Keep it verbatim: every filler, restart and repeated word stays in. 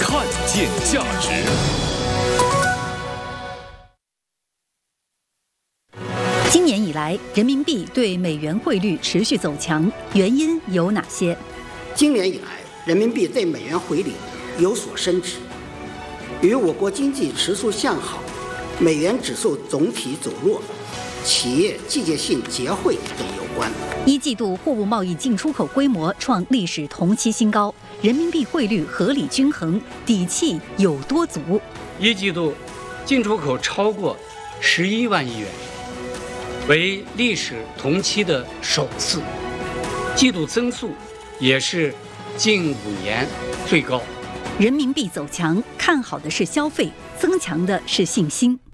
看见价值。 今年以来，人民币对美元汇率持续走强，原因有哪些？ 今年以来，人民币对美元汇率有所升值，与我国经济持续向好、美元指数总体走弱、企业季节性结汇等有关。 一季度货物贸易进出口规模创历史同期新高，人民币汇率合理均衡，底气有多足？ 一季度进出口超过十一万亿元，为历史同期的首次，季度增速也是近五年最高。 人民币走强，看好的是消费，增强的是信心。